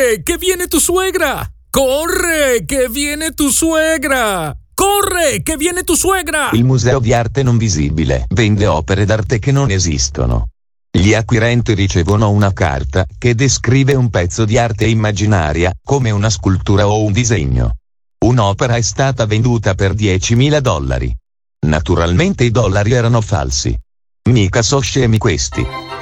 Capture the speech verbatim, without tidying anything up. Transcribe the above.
Corre, che viene tu suegra! Corre, che viene tu suegra! Corre, che viene tu suegra! Il Museo di Arte Non Visibile vende opere d'arte che non esistono. Gli acquirenti ricevono una carta che descrive un pezzo di arte immaginaria, come una scultura o un disegno. Un'opera è stata venduta per diecimila dollari. Naturalmente i dollari erano falsi. Mica so scemi questi.